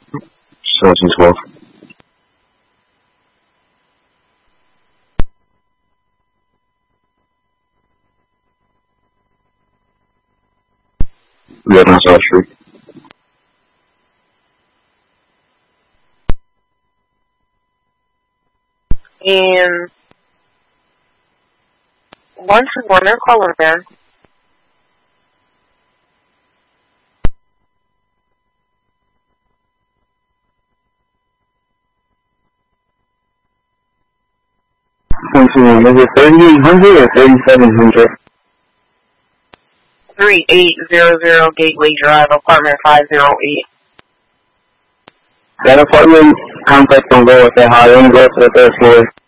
1712. Yeah, that's all true. And 121, they're calling there. Is it 3800 or 3700? 3800 Gateway Drive, apartment 508. That apartment complex don't go with that high. They only go to the third floor.